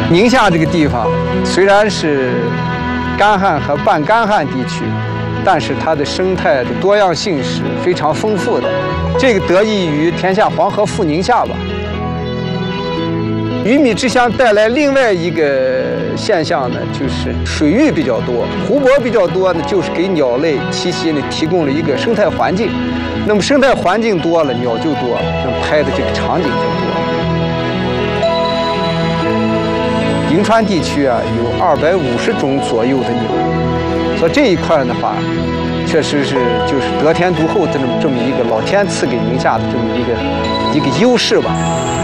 宁夏这个地方虽然是干旱和半干旱地区，但是它的生态的多样性是非常丰富的。这个得益于天下黄河赴宁夏吧。鱼米之乡带来另外一个现象呢，就是水域比较多，湖泊比较多呢，就是给鸟类栖息呢提供了一个生态环境。那么生态环境多了，鸟就多，那么拍的这个场景就多。银川地区啊，有250种左右的鸟，所以这一块的话，确实是就是得天独厚的这么一个老天赐给宁夏的这么一个优势吧。